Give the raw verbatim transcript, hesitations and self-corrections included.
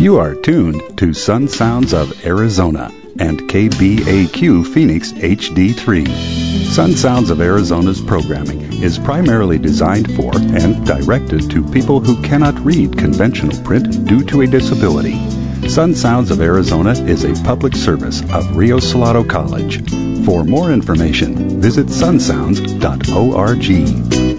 You are tuned to Sun Sounds of Arizona and K B A Q Phoenix H D three. Sun Sounds of Arizona's programming is primarily designed for and directed to people who cannot read conventional print due to a disability. Sun Sounds of Arizona is a public service of Rio Salado College. For more information, visit sun sounds dot org.